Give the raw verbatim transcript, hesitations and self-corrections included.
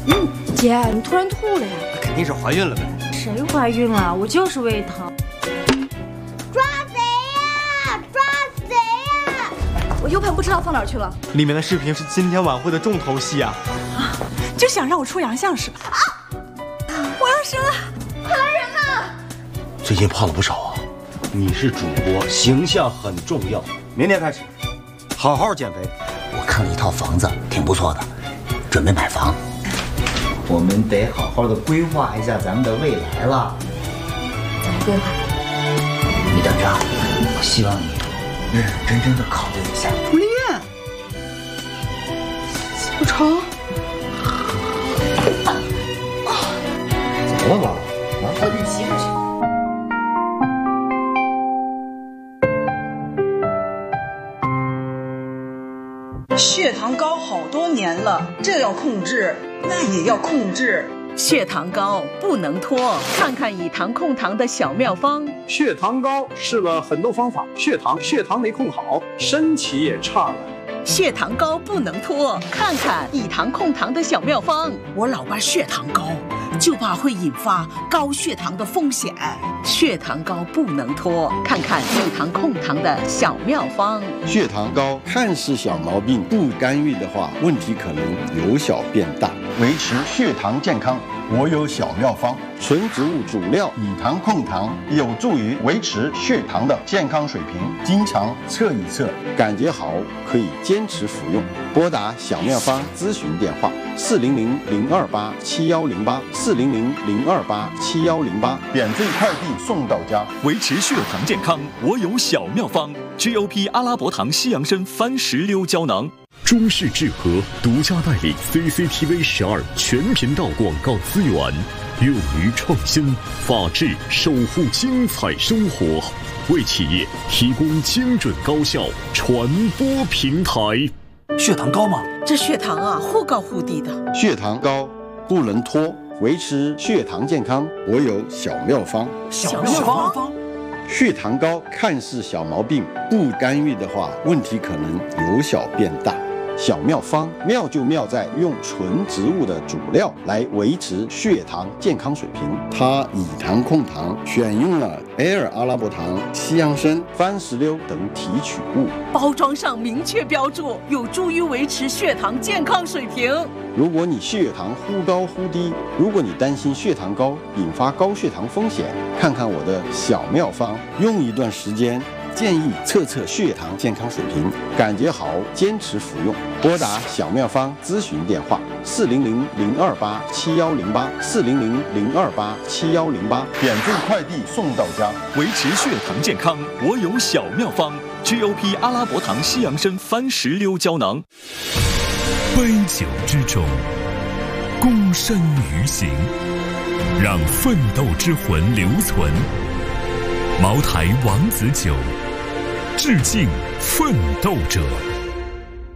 嗯，姐，你突然吐了呀？ 肯定是怀孕了呗。 谁怀孕了？我就是胃疼。 抓贼呀！抓贼呀！ 我 U 盘不知道放哪儿去了。 里面的视频是今天晚会的重头戏啊！ 啊，就想让我出洋相是吧？啊！我要生了！快来人呐！ 最近胖了不少啊。你是主播，形象很重要。明天开始，好好减肥。 我看了一套房子，挺不错的，准备买房。我们得好好的规划一下咱们的未来了。 怎么规划？ 你等着，我希望你认认真真的考虑一下。 吴丽苑，小虫， 怎么了，宝宝？啊，快给你媳妇去。 血糖高好多年了，这要控制，那也要控制。 血糖高不能拖，看看以糖控糖的小妙方。 血糖高试了很多方法，血糖血糖没控好，身体也差了。 血糖高不能拖，看看以糖控糖的小妙方。 我老爸血糖高，就怕会引发高血糖的风险。 血糖高不能拖，看看以糖控糖的小妙方。 血糖高看似小毛病，不干预的话，问题可能由小变大。维持血糖健康，我有小妙方：纯植物主料以糖控糖，有助于维持血糖的健康水平。经常测一测，感觉好可以坚持服用。拨打小妙方咨询电话：四零零零二八七幺零八，四零零零二八七幺零八，免费快递送到家。 维持血糖健康，我有小妙方 ：G O P 阿拉伯糖西洋参番石榴胶囊。 中式智和独家代理 C C T V 十二全频道广告资源，勇于创新，法治守护精彩生活，为企业提供精准高效传播平台。 血糖高吗？ 这血糖啊，忽高忽低的。 血糖高不能拖，维持血糖健康，我有小妙方。 小妙方。 血糖高看似小毛病，不干预的话，问题可能由小变大。小妙方妙就妙在用纯植物的主料来维持血糖健康水平。它以糖控糖，选用了 Air 阿拉伯糖、西洋参、番石榴等提取物， 包装上明确标注，有助于维持血糖健康水平。 如果你血糖忽高忽低，如果你担心血糖高引发高血糖风险，看看我的小妙方，用一段时间。建议测测血糖健康水平，感觉好坚持服用。拨打小妙方咨询电话：四零零零二八七幺零八，四零零零二八七幺零八，免费快递送到家。 维持血糖健康，我有小妙方 ：G O P 阿拉伯糖西洋参番石榴胶囊。 杯酒之中，躬身于行，让奋斗之魂留存。茅台王子酒，致敬奋斗者。